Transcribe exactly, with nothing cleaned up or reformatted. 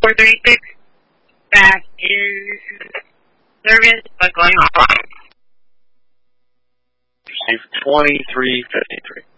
four thirty-six back in service, but going offline. Receive twenty-three fifty-three.